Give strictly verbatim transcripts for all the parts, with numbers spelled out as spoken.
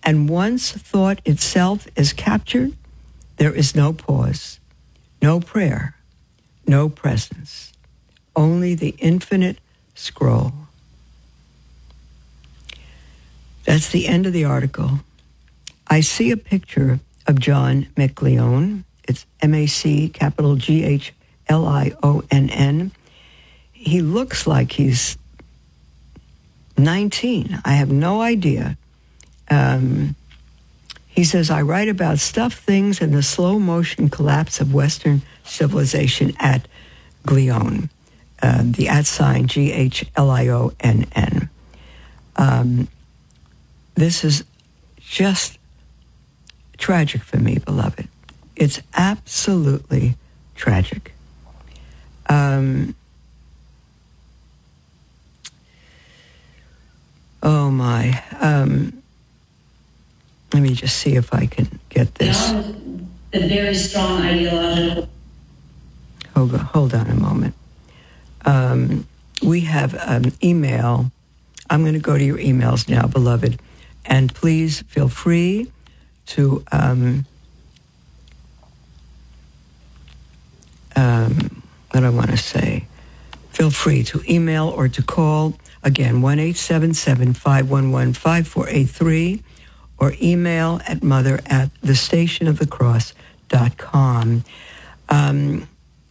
And once thought itself is captured, there is no pause, no prayer, no presence, only the infinite scroll. That's the end of the article. I see a picture of John McGlionn. It's M A C, capital G H L I O N N. He looks like he's nineteen. I have no idea. Um, he says, I write about stuff, things, and the slow motion collapse of Western civilization at Glion. Uh, the at sign G H L I O N N. Um, this is just tragic for me, beloved. It's absolutely tragic. Um, oh my. Um, let me just see if I can get this. The very strong ideological. Hold on, hold on a moment. Um, we have an email. I'm going to go to your emails now, beloved. And please feel free to um, um, what I want to say. Feel free to email or to call. Again, one eight seven seven, five one one, five four eight three or email at mother at the station of the cross dot com. Um,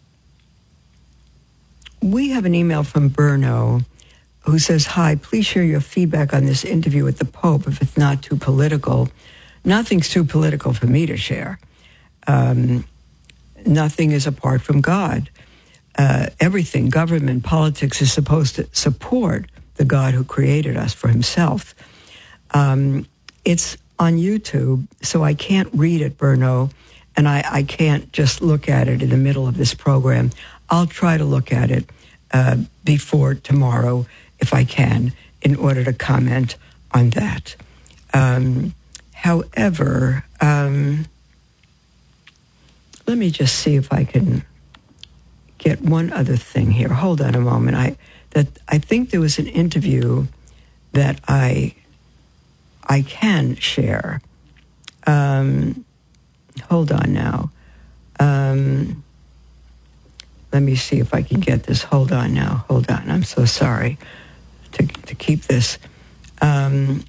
we have an email from Berno who says, hi, please share your feedback on this interview with the Pope if it's not too political. Nothing's too political for me to share. Um, nothing is apart from God. Uh, everything, government, politics, is supposed to support the God who created us for himself. Um, it's on YouTube, so I can't read it, Berno, and I, I can't just look at it in the middle of this program. I'll try to look at it uh, before tomorrow, if I can, in order to comment on that. Um, however, um, let me just see if I can get one other thing here. Hold on a moment. I that I think there was an interview that I I can share. Um, hold on now. Um, let me see if I can get this. Hold on now. Hold on. I'm so sorry to to keep this. Um,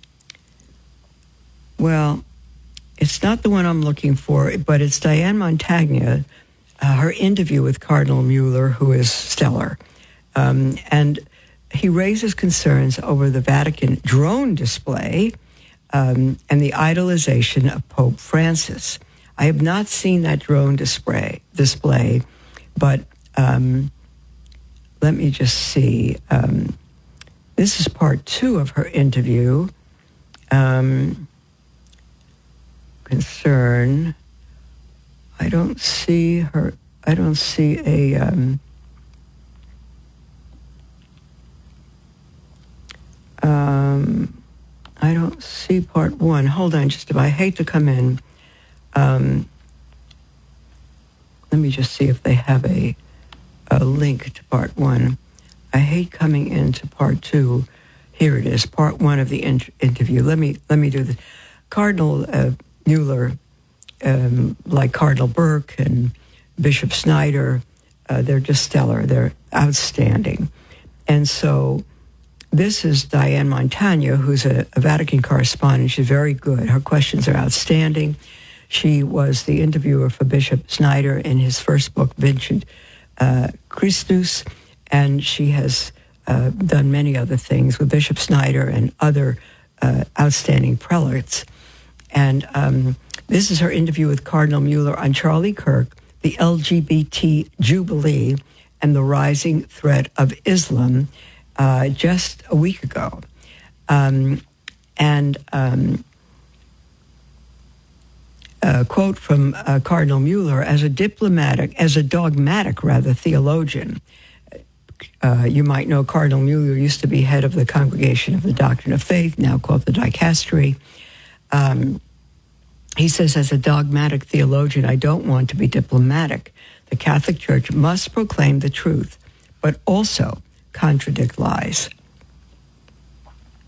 well, it's not the one I'm looking for, but it's Diane Montagna, uh, her interview with Cardinal Mueller, who is stellar. Um, and he raises concerns over the Vatican drone display um, and the idolization of Pope Francis. I have not seen that drone display, display but um, let me just see. Um, this is part two of her interview. Um, concern. I don't see her. I don't see a. Um, um, I don't see part one. Hold on, just a minute. I hate to come in. Um, let me just see if they have a a link to part one. I hate coming into part two. Here it is, part one of the inter- interview. Let me let me do this. Cardinal uh, Mueller, um, like Cardinal Burke and Bishop Snyder, uh, they're just stellar. They're outstanding. And so this is Diane Montagna, who's a, a Vatican correspondent. She's very good. Her questions are outstanding. She was the interviewer for Bishop Snyder in his first book, Vincit uh, Christus, and she has uh, done many other things with Bishop Snyder and other uh, outstanding prelates. And um, this is her interview with Cardinal Mueller on Charlie Kirk, the L G B T Jubilee, and the rising threat of Islam uh, just a week ago. Um, and um, a quote from uh, Cardinal Mueller, as a diplomatic, as a dogmatic, rather, theologian. Uh, you might know Cardinal Mueller used to be head of the Congregation of the Doctrine of Faith, now called the Dicastery. Um, he says, as a dogmatic theologian, I don't want to be diplomatic. The Catholic Church must proclaim the truth, but also contradict lies.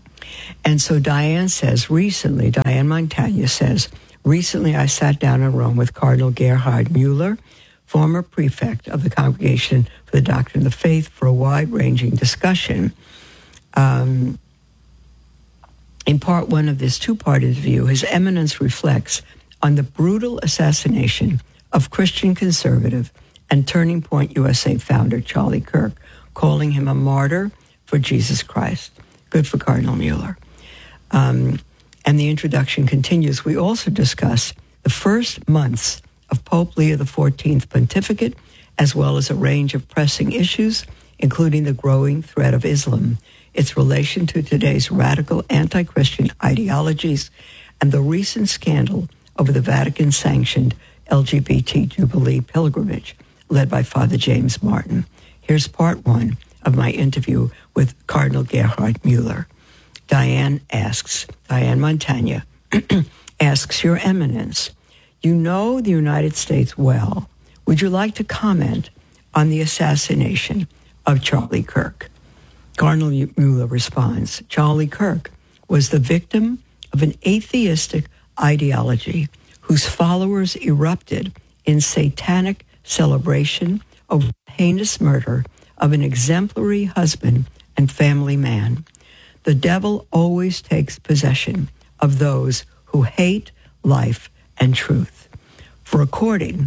And so Diane says, recently, Diane Montagna says, recently I sat down in Rome with Cardinal Gerhard Mueller, former prefect of the Congregation for the Doctrine of the Faith, for a wide-ranging discussion. Um, in part one of this two-part interview, His Eminence reflects on the brutal assassination of Christian conservative and Turning Point U S A founder Charlie Kirk, calling him a martyr for Jesus Christ. Good for Cardinal Mueller. Um, and the introduction continues. We also discuss the first months of Pope Leo the fourteenth pontificate, as well as a range of pressing issues, including the growing threat of Islam, its relation to today's radical anti-Christian ideologies, and the recent scandal over the Vatican-sanctioned L G B T Jubilee pilgrimage led by Father James Martin. Here's part one of my interview with Cardinal Gerhard Mueller. Diane asks, Diane Montagna asks, Your Eminence, you know the United States well. Would you like to comment on the assassination of Charlie Kirk? Cardinal Mueller responds, Charlie Kirk was the victim of an atheistic ideology whose followers erupted in satanic celebration of heinous murder of an exemplary husband and family man. The devil always takes possession of those who hate life and truth. For according,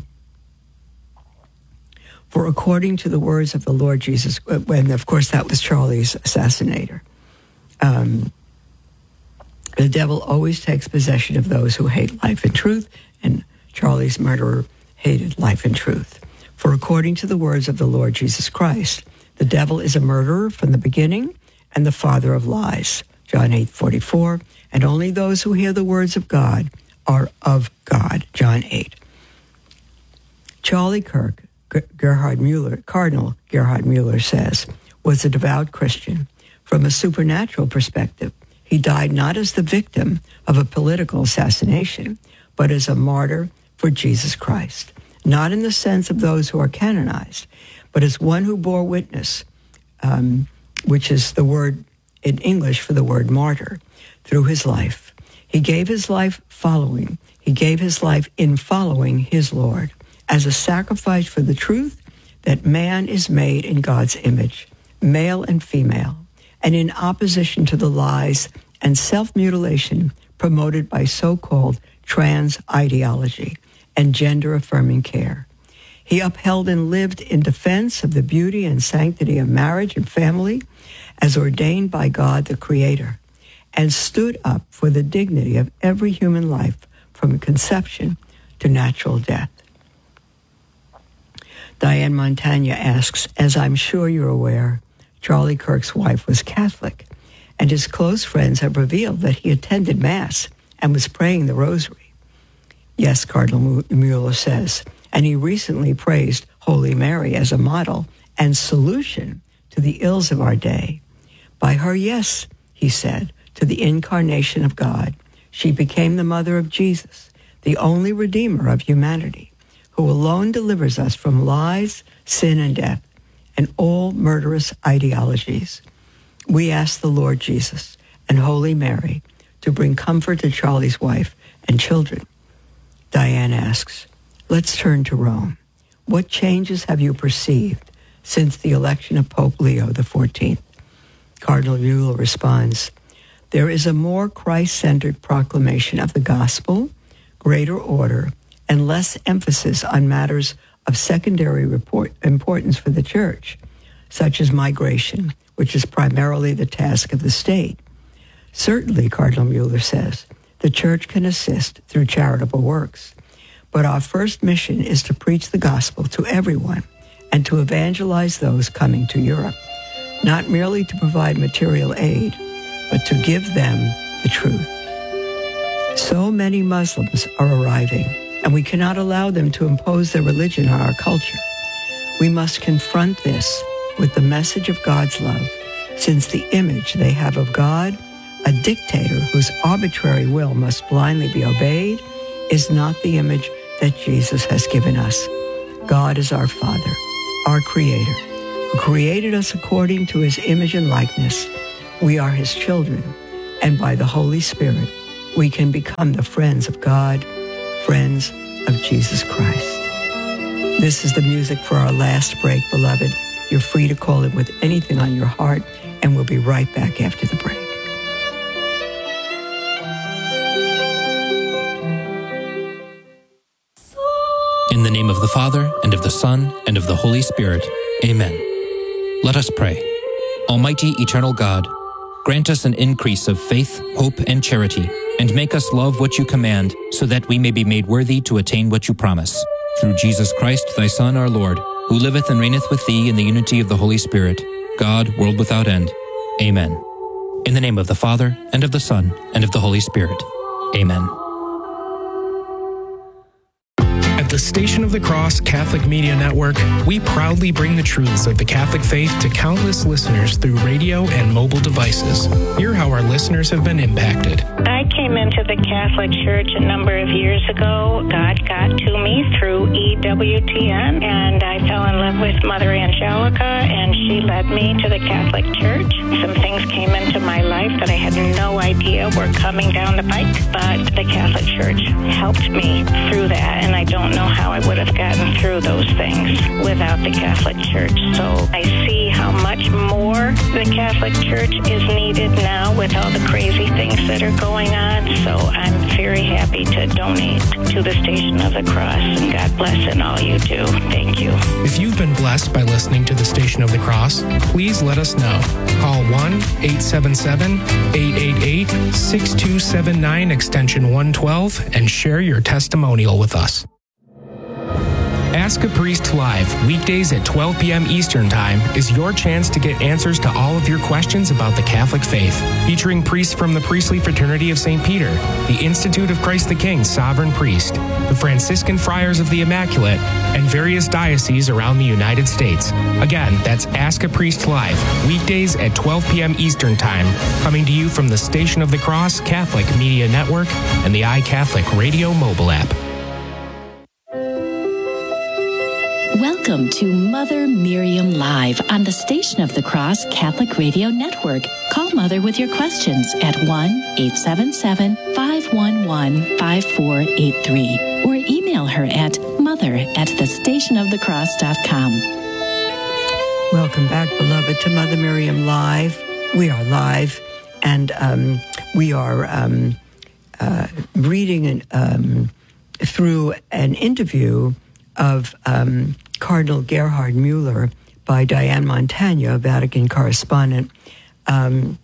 for according to the words of the Lord Jesus, when of course that was Charlie's assassinator, um, the devil always takes possession of those who hate life and truth, and Charlie's murderer hated life and truth. For according to the words of the Lord Jesus Christ, the devil is a murderer from the beginning and the father of lies, John eight forty-four, and only those who hear the words of God are of God, John eight. Charlie Kirk, Gerhard Mueller, Cardinal Gerhard Mueller says, was a devout Christian. From a supernatural perspective, he died not as the victim of a political assassination, but as a martyr for Jesus Christ, not in the sense of those who are canonized, but as one who bore witness, um, which is the word in English for the word martyr, through his life. He gave his life following. He gave his life in following his Lord as a sacrifice for the truth that man is made in God's image, male and female, and in opposition to the lies and self-mutilation promoted by so-called trans ideology and gender-affirming care. He upheld and lived in defense of the beauty and sanctity of marriage and family as ordained by God the Creator, and stood up for the dignity of every human life from conception to natural death. Diane Montagna asks, as I'm sure you're aware, Charlie Kirk's wife was Catholic, and his close friends have revealed that he attended Mass and was praying the Rosary. Yes, Cardinal Mueller says, and he recently praised Holy Mary as a model and solution to the ills of our day. By her yes, he said, to the incarnation of God, she became the mother of Jesus, the only Redeemer of humanity, who alone delivers us from lies, sin, and death, and all murderous ideologies. We ask the Lord Jesus and Holy Mary to bring comfort to Charlie's wife and children. Diane asks, let's turn to Rome. What changes have you perceived since the election of Pope Leo the fourteenth? Cardinal Mueller responds, there is a more Christ-centered proclamation of the gospel, greater order, and less emphasis on matters of secondary report, importance for the church, such as migration, which is primarily the task of the state. Certainly, Cardinal Mueller says, the church can assist through charitable works, but our first mission is to preach the gospel to everyone and to evangelize those coming to Europe, not merely to provide material aid, but to give them the truth. So many Muslims are arriving, and we cannot allow them to impose their religion on our culture. We must confront this with the message of God's love, since the image they have of God, a dictator whose arbitrary will must blindly be obeyed, is not the image that Jesus has given us. God is our Father, our Creator, who created us according to his image and likeness. We are his children. and by the Holy Spirit, we can become the friends of God, friends of Jesus Christ. This is the music for our last break, beloved. You're free to call in with anything on your heart, and we'll be right back after the break. In the name of the Father, and of the Son, and of the Holy Spirit. Amen. Let us pray. Almighty, eternal God, grant us an increase of faith, hope, and charity, and make us love what you command, so that we may be made worthy to attain what you promise. Through Jesus Christ, thy Son, our Lord, who liveth and reigneth with thee in the unity of the Holy Spirit, God, world without end. Amen. In the name of the Father, and of the Son, and of the Holy Spirit. Amen. At the Station of the Cross Catholic Media Network, we proudly bring the truths of the Catholic faith to countless listeners through radio and mobile devices. Hear how our listeners have been impacted. I came into the Catholic Church a number of years ago. God got to me through E W T N, and I fell in love with Mother Angelica, and she led me to the Catholic Church. Some things came into my life that I had no idea were coming down the pike, but the Catholic Church helped me through that, and I don't know how I would have gotten through those things without the Catholic Church. So I see how much more the Catholic Church is needed now with all the crazy things that are going on. So I'm very happy to donate to the Station of the Cross, and God bless in all you do. Thank you. If you've been blessed by listening to the Station of the Cross, please let us know. Call one eight seven seven, eight eight eight, six two seven nine extension one twelve and share your testimonial with us. Ask a Priest Live, weekdays at twelve p.m. Eastern Time, is your chance to get answers to all of your questions about the Catholic faith. Featuring priests from the Priestly Fraternity of Saint Peter, the Institute of Christ the King Sovereign Priest, the Franciscan Friars of the Immaculate, and various dioceses around the United States. Again, that's Ask a Priest Live, weekdays at twelve p.m. Eastern Time, coming to you from the Station of the Cross Catholic Media Network and the iCatholic Radio mobile app. Welcome to Mother Miriam Live on the Station of the Cross Catholic Radio Network. Call Mother with your questions at one eight seven seven, five one one, five four eight three or email her at mother at the station of the cross dot com. Welcome back, beloved, to Mother Miriam Live. We are live, and um, we are um, uh, reading an, um, through an interview of um, Cardinal Gerhard Mueller by Diane Montagna, a Vatican correspondent. Um,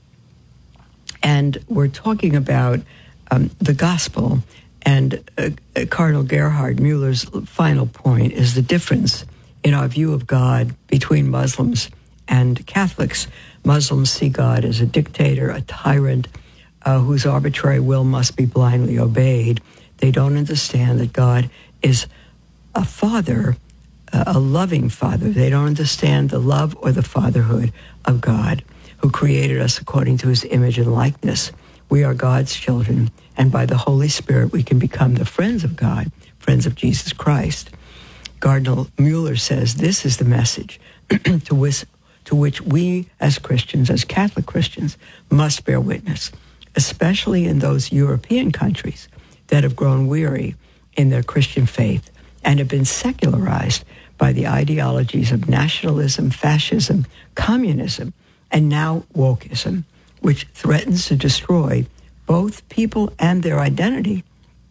and we're talking about um, the gospel. And uh, Cardinal Gerhard Mueller's final point is the difference in our view of God between Muslims and Catholics. Muslims see God as a dictator, a tyrant, uh, whose arbitrary will must be blindly obeyed. They don't understand that God is a father, a loving father. They don't understand the love or the fatherhood of God, who created us according to his image and likeness. We are God's children, and by the Holy Spirit, we can become the friends of God, friends of Jesus Christ. Cardinal Mueller says this is the message to which, to which we as Christians, as Catholic Christians, must bear witness, especially in those European countries that have grown weary in their Christian faith and have been secularized by the ideologies of nationalism, fascism, communism, and now wokeism, which threatens to destroy both people and their identity.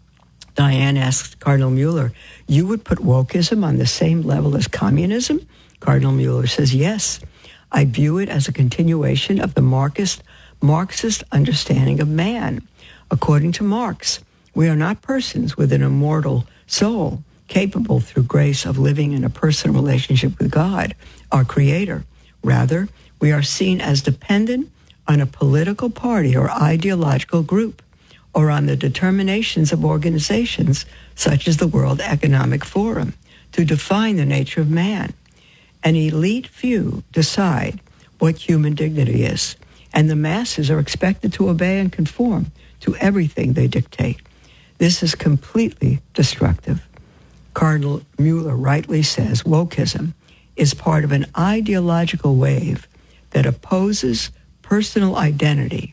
Diane asked Cardinal Mueller, you would put wokeism on the same level as communism? Cardinal Mueller says, yes. I view it as a continuation of the Marxist, Marxist understanding of man. According to Marx, we are not persons with an immortal soul, capable through grace of living in a personal relationship with God, our Creator. Rather, we are seen as dependent on a political party or ideological group, or on the determinations of organizations such as the World Economic Forum to define the nature of man. An elite few decide what human dignity is, and the masses are expected to obey and conform to everything they dictate. This is completely destructive. Cardinal Mueller rightly says wokeism is part of an ideological wave that opposes personal identity, the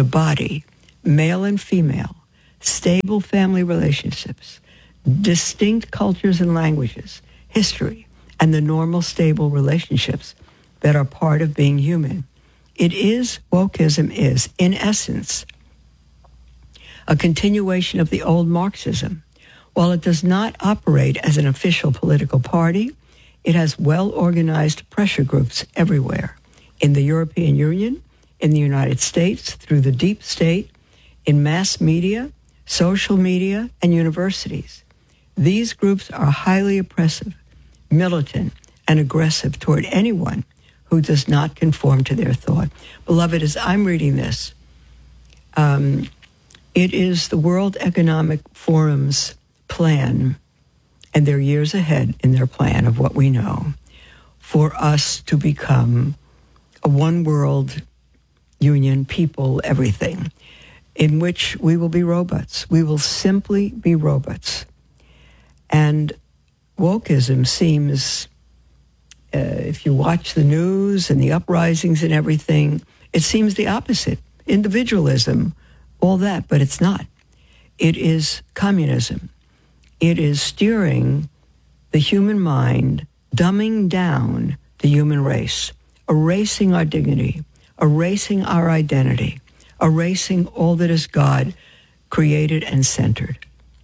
the body, male and female, stable family relationships, distinct cultures and languages, history, and the normal, stable relationships that are part of being human. It is, wokeism is, in essence, a continuation of the old Marxism. While it does not operate as an official political party, it has well-organized pressure groups everywhere, in the European Union, in the United States, through the deep state, in mass media, social media, and universities. These groups are highly oppressive, militant, and aggressive toward anyone who does not conform to their thought. Beloved, as I'm reading this, um, it is the World Economic Forum's plan, and they're years ahead in their plan of what we know, for us to become a one world union, people, everything, in which we will be robots. We will simply be robots. And wokeism seems, uh, if you watch the news and the uprisings and everything, it seems the opposite. Individualism, all that, but it's not. It is communism. It is steering the human mind, dumbing down the human race, erasing our dignity, erasing our identity, erasing all that is God created and centered.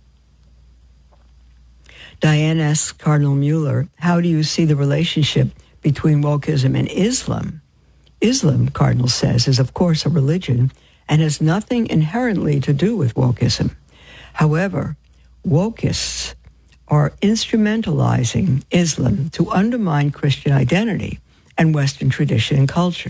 Diane asks Cardinal Mueller, how do you see the relationship between wokeism and Islam? Islam, Cardinal says, is of course a religion and has nothing inherently to do with wokeism. However, wokeists are instrumentalizing Islam to undermine Christian identity and Western tradition and culture.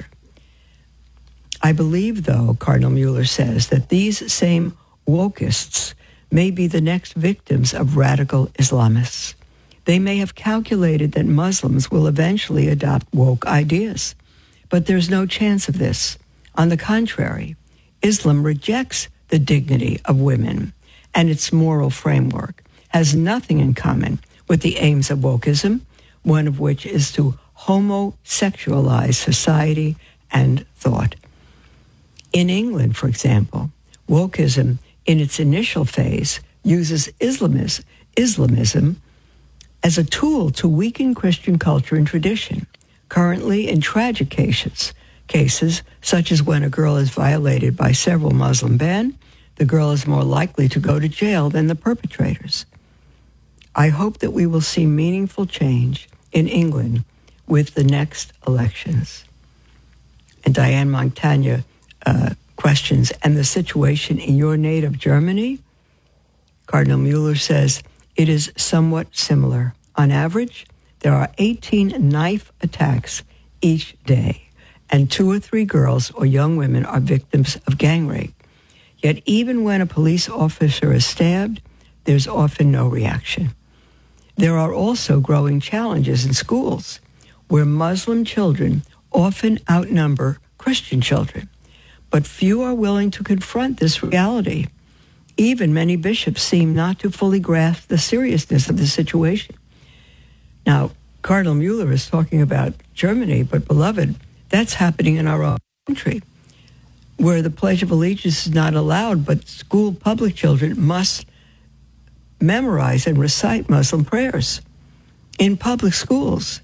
I believe, though, Cardinal Mueller says, that these same wokeists may be the next victims of radical Islamists. They may have calculated that Muslims will eventually adopt woke ideas, but there's no chance of this. On the contrary, Islam rejects the dignity of women, and its moral framework has nothing in common with the aims of wokeism, one of which is to homosexualize society and thought. In England, for example, wokeism in its initial phase uses Islamism, Islamism as a tool to weaken Christian culture and tradition. Currently, in tragic cases, cases such as when a girl is violated by several Muslim men, the girl is more likely to go to jail than the perpetrators. I hope that we will see meaningful change in England with the next elections. And Diane Montagna uh, questions, and the situation in your native Germany? Cardinal Mueller says, it is somewhat similar. On average, there are eighteen knife attacks each day, and two or three girls or young women are victims of gang rape. Yet even when a police officer is stabbed, there's often no reaction. There are also growing challenges in schools where Muslim children often outnumber Christian children, but few are willing to confront this reality. Even many bishops seem not to fully grasp the seriousness of the situation. Now, Cardinal Mueller is talking about Germany, but beloved, that's happening in our own country, where the Pledge of Allegiance is not allowed, but school public children must memorize and recite Muslim prayers in public schools.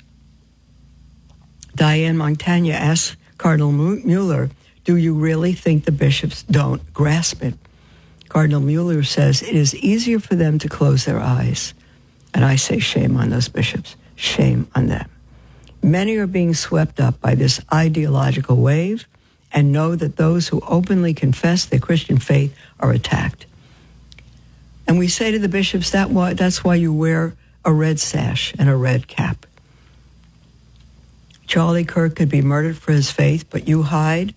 Diane Montagna asks Cardinal Mueller, do you really think the bishops don't grasp it? Cardinal Mueller says it is easier for them to close their eyes. And I say shame on those bishops. Shame on them. Many are being swept up by this ideological wave and know that those who openly confess their Christian faith are attacked. And we say to the bishops, that why, that's why you wear a red sash and a red cap. Charlie Kirk could be murdered for his faith, but you hide.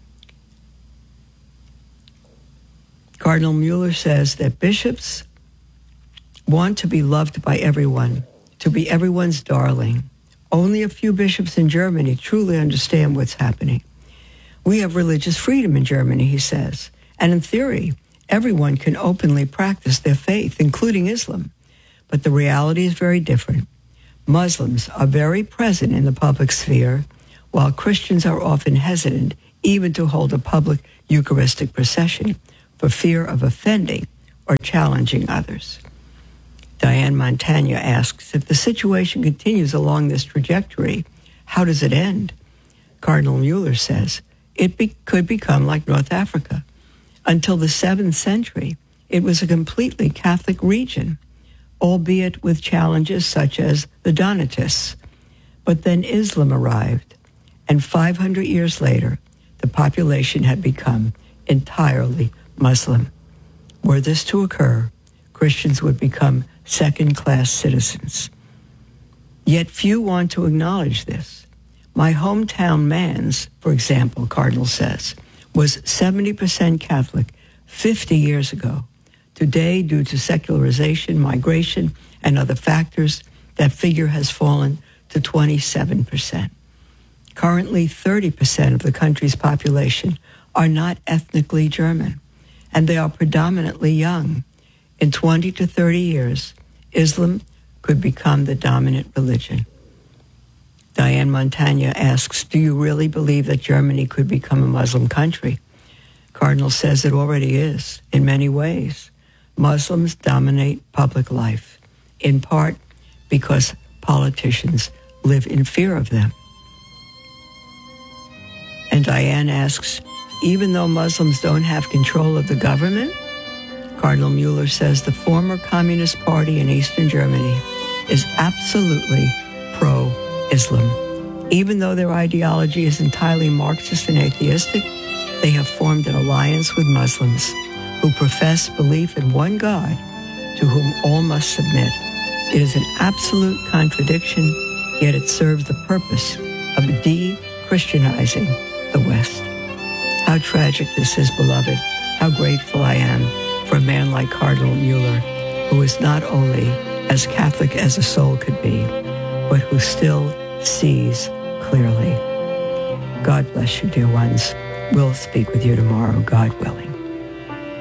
Cardinal Mueller says that bishops want to be loved by everyone, to be everyone's darling. Only a few bishops in Germany truly understand what's happening. We have religious freedom in Germany, he says, and in theory, everyone can openly practice their faith, including Islam. But the reality is very different. Muslims are very present in the public sphere, while Christians are often hesitant even to hold a public Eucharistic procession for fear of offending or challenging others. Diane Montagna asks, if the situation continues along this trajectory, how does it end? Cardinal Mueller says, it be- could become like North Africa. Until the seventh century, it was a completely Catholic region, albeit with challenges such as the Donatists. But then Islam arrived, and five hundred years later, the population had become entirely Muslim. Were this to occur, Christians would become second-class citizens. Yet few want to acknowledge this. My hometown, Mans, for example, Cardinal says, was seventy percent Catholic fifty years ago. Today, due to secularization, migration, and other factors, that figure has fallen to twenty-seven percent. Currently, thirty percent of the country's population are not ethnically German, and they are predominantly young. In twenty to thirty years, Islam could become the dominant religion. Diane Montagna asks, do you really believe that Germany could become a Muslim country? Cardinal says it already is, in many ways. Muslims dominate public life, in part because politicians live in fear of them. And Diane asks, even though Muslims don't have control of the government, Cardinal Mueller says the former Communist Party in Eastern Germany is absolutely pro-Islam. Even though their ideology is entirely Marxist and atheistic, they have formed an alliance with Muslims who profess belief in one God to whom all must submit. It is an absolute contradiction, yet it serves the purpose of de-Christianizing the West. How tragic this is, beloved. How grateful I am for a man like Cardinal Mueller, who is not only as Catholic as a soul could be, but who still sees clearly. God bless you, dear ones. We'll speak with you tomorrow, God willing.